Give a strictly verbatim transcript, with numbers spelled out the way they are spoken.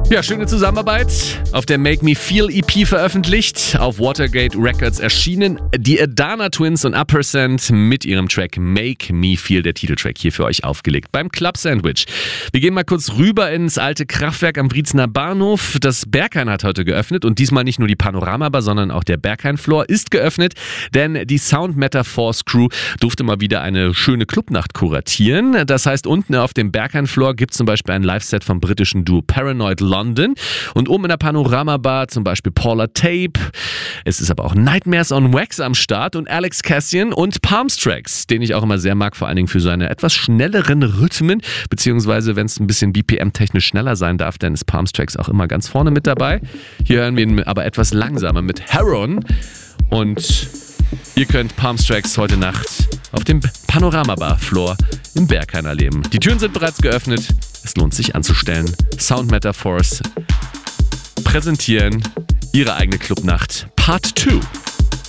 Ja, schöne Zusammenarbeit. Auf der Make Me Feel E P veröffentlicht, auf Watergate Records erschienen. Die Adana Twins und Upper Sand mit ihrem Track Make Me Feel, der Titeltrack hier für euch aufgelegt beim Club Sandwich. Wir gehen mal kurz rüber ins alte Kraftwerk am Wriezener Bahnhof. Das Berghain hat heute geöffnet und diesmal nicht nur die Panorama-Bar, sondern auch der Berghain-Floor ist geöffnet, denn die Sound Metaphors Crew durfte mal wieder eine schöne Clubnacht kuratieren. Das heißt, unten auf dem Berghain-Floor gibt es zum Beispiel ein Live-Set vom britischen Duo Paranoid London. Und oben in der Panorama-Bar zum Beispiel Paula Tape. Es ist aber auch Nightmares on Wax am Start und Alex Cassian und Palms Tracks, den ich auch immer sehr mag, vor allen Dingen für seine etwas schnelleren Rhythmen, beziehungsweise wenn es ein bisschen B P M-technisch schneller sein darf, dann ist Palms Tracks auch immer ganz vorne mit dabei. Hier hören wir ihn aber etwas langsamer mit Heron und ihr könnt Palms Tracks heute Nacht auf dem Panorama-Bar-Floor im Berghain erleben. Die Türen sind bereits geöffnet. Es lohnt sich anzustellen. Sound Metaphors präsentieren ihre eigene Clubnacht Part zwei.